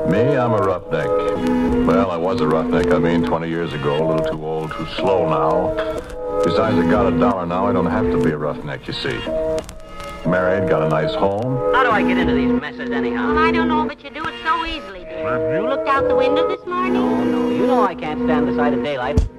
Me, I'm a roughneck. Well, I was a roughneck, 20 years ago. A little too old, too slow now. Besides, I got $1 now. I don't have to be a roughneck, you see. Married, got a nice home. How do I get into these messes anyhow? Well, I don't know, but you do it so easily, dear. You looked out the window this morning? No. You know I can't stand the sight of daylight.